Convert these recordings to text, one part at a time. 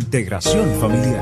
Integración familiar.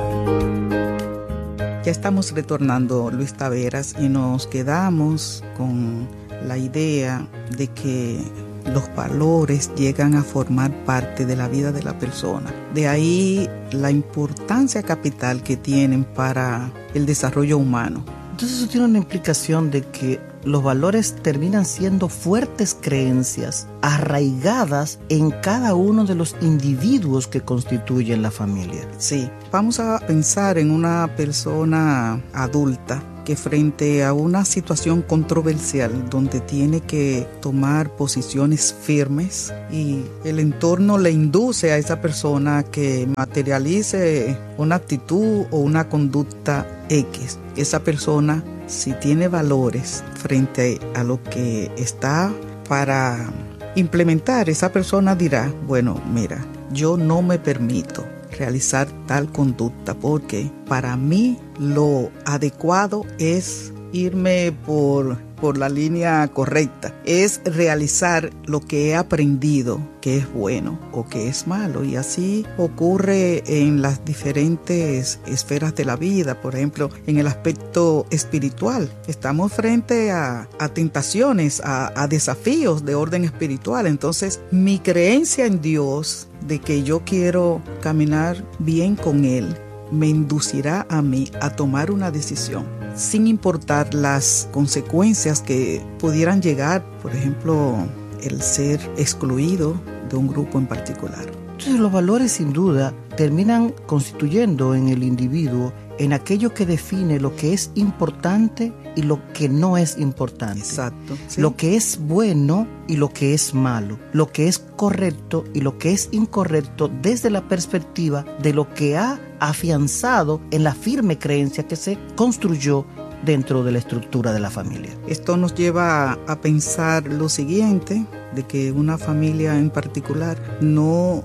Ya estamos retornando, Luis Taveras, y nos quedamos con la idea de que los valores llegan a formar parte de la vida de la persona. De ahí la importancia capital que tienen para el desarrollo humano. Entonces eso tiene una implicación de que los valores terminan siendo fuertes creencias arraigadas en cada uno de los individuos que constituyen la familia. Sí, vamos a pensar en una persona adulta que frente a una situación controversial donde tiene que tomar posiciones firmes y el entorno le induce a esa persona que materialice una actitud o una conducta X. Esa persona, si tiene valores frente a lo que está para implementar, esa persona dirá, bueno, mira, yo no me permito realizar tal conducta porque para mí lo adecuado es irme por la línea correcta, es realizar lo que he aprendido que es bueno o que es malo, y así ocurre en las diferentes esferas de la vida. Por ejemplo, en el aspecto espiritual estamos frente a tentaciones, a desafíos de orden espiritual. Entonces mi creencia en Dios de que yo quiero caminar bien con Él me inducirá a mí a tomar una decisión sin importar las consecuencias que pudieran llegar, por ejemplo, el ser excluido de un grupo en particular. Entonces los valores sin duda terminan constituyendo en el individuo en aquello que define lo que es importante y lo que no es importante. Exacto. ¿Sí? Lo que es bueno y lo que es malo. Lo que es correcto y lo que es incorrecto desde la perspectiva de lo que ha afianzado en la firme creencia que se construyó dentro de la estructura de la familia. Esto nos lleva a pensar lo siguiente, de que una familia en particular no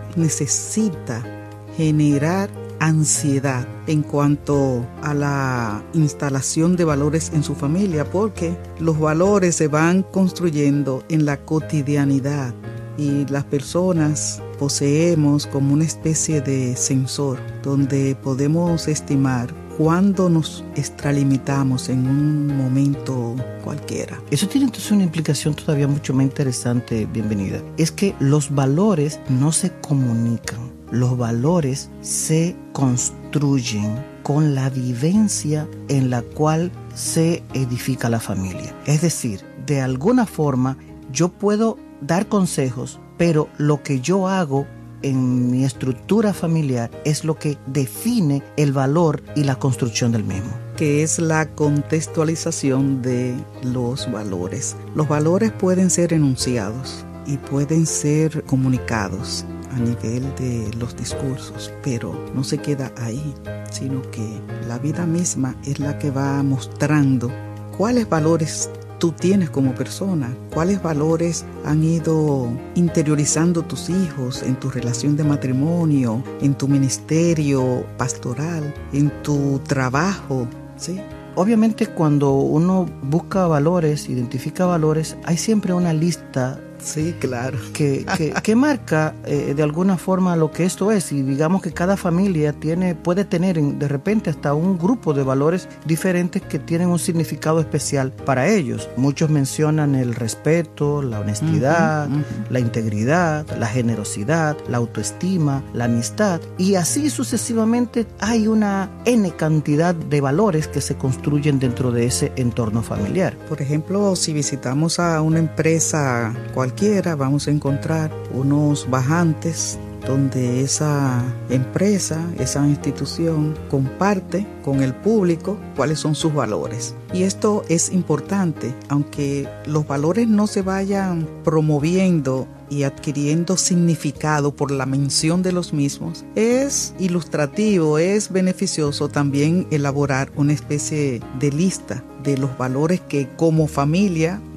necesita generar ansiedad en cuanto a la instalación de valores en su familia, porque los valores se van construyendo en la cotidianidad y las personas poseemos como una especie de sensor donde podemos estimar cuándo nos extralimitamos en un momento cualquiera. Eso tiene entonces una implicación todavía mucho más interesante, bienvenida. Es que los valores no se comunican. Los valores se construyen con la vivencia en la cual se edifica la familia. Es decir, de alguna forma yo puedo dar consejos, pero lo que yo hago en mi estructura familiar es lo que define el valor y la construcción del mismo. Que es la contextualización de los valores. Los valores pueden ser enunciados y pueden ser comunicados a nivel de los discursos, pero no se queda ahí, sino que la vida misma es la que va mostrando cuáles valores tú tienes como persona, cuáles valores han ido interiorizando tus hijos en tu relación de matrimonio, en tu ministerio pastoral, en tu trabajo, ¿sí? Obviamente cuando uno busca valores, identifica valores, hay siempre una lista. Sí, claro. Que marca de alguna forma lo que esto es, y digamos que cada familia puede tener de repente hasta un grupo de valores diferentes que tienen un significado especial para ellos. Muchos mencionan el respeto, la honestidad, la integridad, la generosidad, la autoestima, la amistad, y así sucesivamente hay una N cantidad de valores que se construyen dentro de ese entorno familiar. Por ejemplo, si visitamos a una empresa cualquiera, vamos a encontrar unos bajantes donde esa empresa, esa institución comparte con el público cuáles son sus valores. Y esto es importante, aunque los valores no se vayan promoviendo y adquiriendo significado por la mención de los mismos, es ilustrativo, es beneficioso también elaborar una especie de lista de los valores que como familia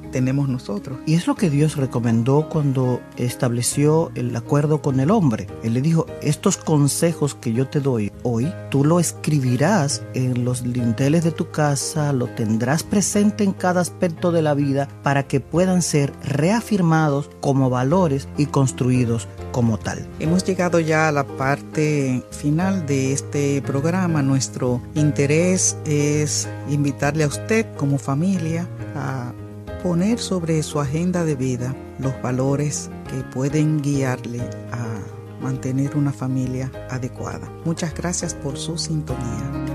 tenemos nosotros. Y es lo que Dios recomendó cuando estableció el acuerdo con el hombre. Él le dijo, estos consejos que yo te doy hoy, tú lo escribirás en los dinteles de tu casa, lo tendrás presente en cada aspecto de la vida para que puedan ser reafirmados como valores y construidos como tal. Hemos llegado ya a la parte final de este programa. Nuestro interés es invitarle a usted como familia a poner sobre su agenda de vida los valores que pueden guiarle a mantener una familia adecuada. Muchas gracias por su sintonía.